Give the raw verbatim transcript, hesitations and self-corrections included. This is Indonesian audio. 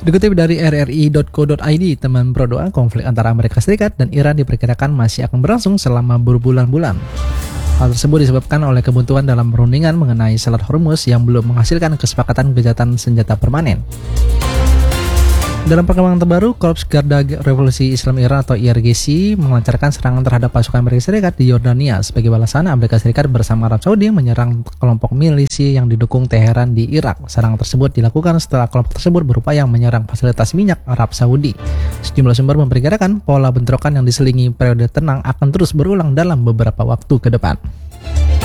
Dikutip dari R R I titik co titik i d, teman berdoa, konflik antara Amerika Serikat dan Iran diperkirakan masih akan berlangsung selama berbulan-bulan. Hal tersebut disebabkan oleh kebuntuan dalam perundingan mengenai Selat Hormuz yang belum menghasilkan kesepakatan gencatan senjata permanen. Dalam perkembangan terbaru, Korps Garda Revolusi Islam Iran atau I R G C melancarkan serangan terhadap pasukan Amerika Serikat di Yordania. Sebagai balasan, Amerika Serikat bersama Arab Saudi menyerang kelompok milisi yang didukung Teheran di Irak. Serangan tersebut dilakukan setelah kelompok tersebut berupaya menyerang fasilitas minyak Arab Saudi. Sejumlah sumber memperkirakan pola bentrokan yang diselingi periode tenang akan terus berulang dalam beberapa waktu ke depan.